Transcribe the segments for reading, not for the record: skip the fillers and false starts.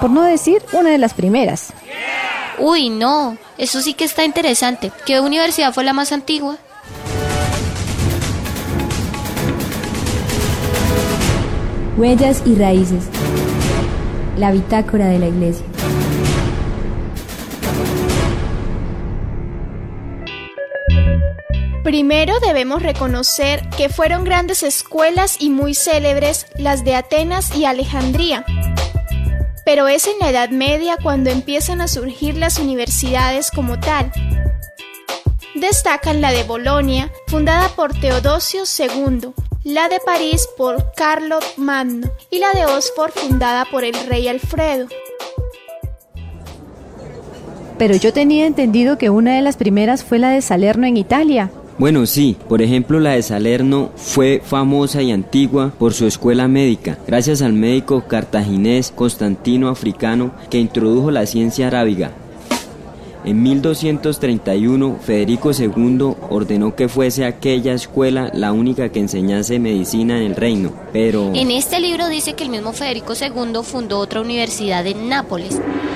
por no decir una de las primeras. Uy, no, eso sí que está interesante. ¿Qué universidad fue la más antigua? Huellas y raíces. La bitácora de la Iglesia. Primero debemos reconocer que fueron grandes escuelas y muy célebres las de Atenas y Alejandría. Pero es en la Edad Media cuando empiezan a surgir las universidades como tal. Destacan la de Bolonia, fundada por Teodosio II, la de París por Carlo Magno y la de Oxford fundada por el rey Alfredo. Pero yo tenía entendido que una de las primeras fue la de Salerno en Italia. Bueno, sí, por ejemplo la de Salerno fue famosa y antigua por su escuela médica, gracias al médico cartaginés Constantino Africano que introdujo la ciencia arábiga. En 1231, Federico II ordenó que fuese aquella escuela la única que enseñase medicina en el reino, pero... En este libro dice que el mismo Federico II fundó otra universidad en Nápoles,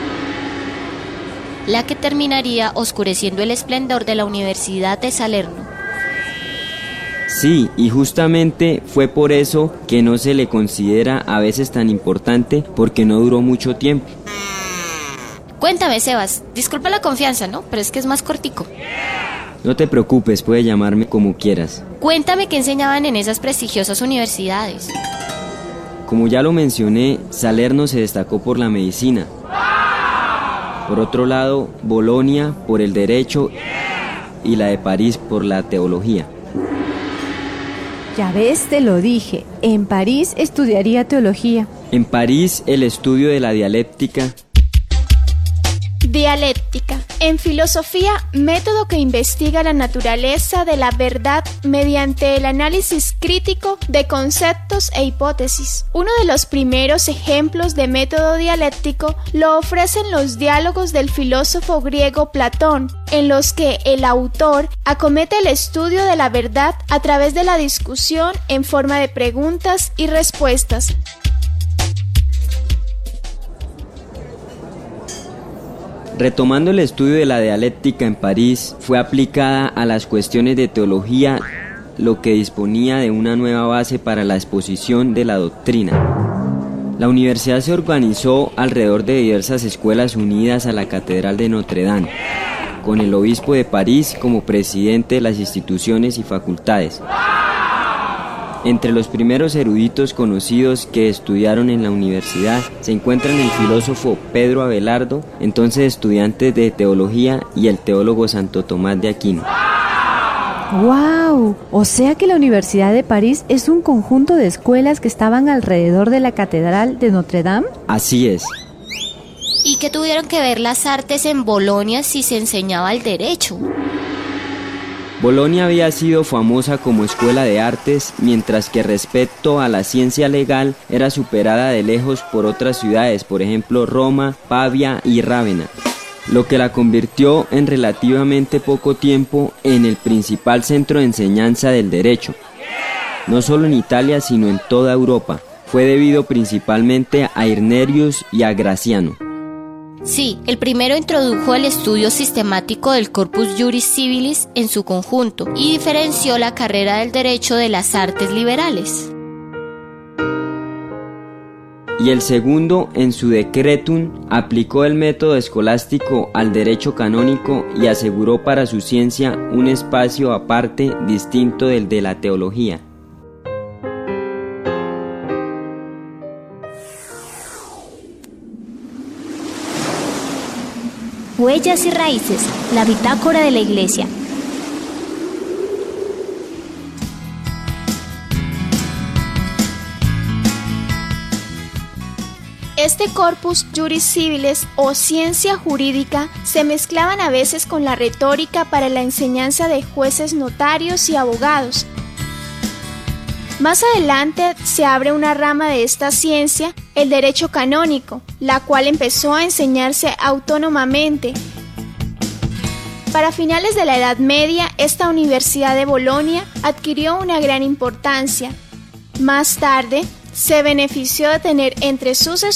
la que terminaría oscureciendo el esplendor de la Universidad de Salerno. Sí, y justamente fue por eso que no se le considera a veces tan importante, porque no duró mucho tiempo. Cuéntame, Sebas, disculpa la confianza, ¿no? Pero es que es más cortico. No te preocupes, puedes llamarme como quieras. Cuéntame qué enseñaban en esas prestigiosas universidades. Como ya lo mencioné, Salerno se destacó por la medicina. Por otro lado, Bolonia por el derecho y la de París por la teología. Ya ves, te lo dije, en París estudiaría teología. En París, el estudio de la dialéctica. Dialéctica. En filosofía, método que investiga la naturaleza de la verdad mediante el análisis crítico de conceptos e hipótesis. Uno de los primeros ejemplos de método dialéctico lo ofrecen los diálogos del filósofo griego Platón, en los que el autor acomete el estudio de la verdad a través de la discusión en forma de preguntas y respuestas. Retomando el estudio de la dialéctica en París, fue aplicada a las cuestiones de teología, lo que disponía de una nueva base para la exposición de la doctrina. La universidad se organizó alrededor de diversas escuelas unidas a la Catedral de Notre Dame, con el obispo de París como presidente de las instituciones y facultades. Entre los primeros eruditos conocidos que estudiaron en la universidad se encuentran el filósofo Pedro Abelardo, entonces estudiante de teología, y el teólogo Santo Tomás de Aquino. ¡Wow! O sea que la Universidad de París es un conjunto de escuelas que estaban alrededor de la Catedral de Notre Dame. Así es. ¿Y qué tuvieron que ver las artes en Bolonia si se enseñaba el derecho? Bolonia había sido famosa como escuela de artes, mientras que respecto a la ciencia legal era superada de lejos por otras ciudades, por ejemplo Roma, Pavia y Rávena, lo que la convirtió en relativamente poco tiempo en el principal centro de enseñanza del derecho. No solo en Italia, sino en toda Europa. Fue debido principalmente a Irnerius y a Graciano. Sí, el primero introdujo el estudio sistemático del Corpus Juris Civilis en su conjunto y diferenció la carrera del derecho de las artes liberales. Y el segundo, en su Decretum, aplicó el método escolástico al derecho canónico y aseguró para su ciencia un espacio aparte distinto del de la teología. Huellas y raíces, la bitácora de la Iglesia. Este corpus juris civilis o ciencia jurídica se mezclaban a veces con la retórica para la enseñanza de jueces, notarios y abogados. Más adelante se abre una rama de esta ciencia, el derecho canónico, la cual empezó a enseñarse autónomamente. Para finales de la Edad Media, esta Universidad de Bolonia adquirió una gran importancia. Más tarde, se benefició de tener entre sus